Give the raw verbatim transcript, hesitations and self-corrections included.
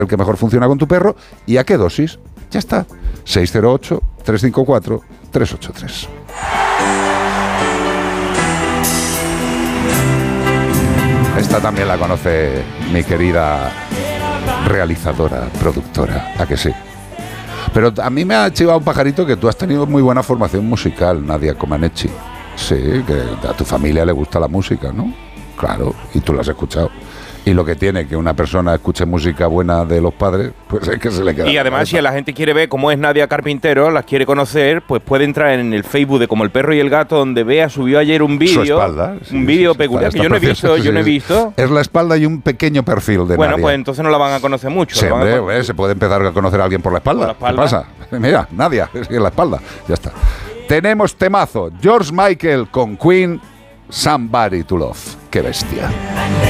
el que mejor funciona con tu perro y a qué dosis. Ya está. seis cero ocho, tres cinco cuatro, tres ocho tres. Esta también la conoce mi querida realizadora, productora, ¿a que sí? Pero a mí me ha chivado un pajarito que tú has tenido muy buena formación musical, Nadia Comaneci. Sí, que a tu familia le gusta la música, ¿no? Claro, y tú la has escuchado. Y lo que tiene que una persona escuche música buena de los padres, pues es que se le queda. Y además, si la gente quiere ver cómo es Nadia Carpintero, las quiere conocer, pues puede entrar en el Facebook de Como el Perro y el Gato, donde Bea subió ayer un vídeo. Su espalda. Sí, un vídeo sí, peculiar está, que yo no he precioso, visto, sí, yo no he sí. visto. Es la espalda y un pequeño perfil de Bueno, Nadia. pues entonces no la van a conocer mucho. Sí, van hombre, a con... hombre, se puede empezar a conocer a alguien por la espalda. Por la espalda. ¿Qué pasa? Mira, Nadia, es en la espalda. Ya está. Tenemos temazo. George Michael con Queen, Somebody to Love. ¡Qué bestia!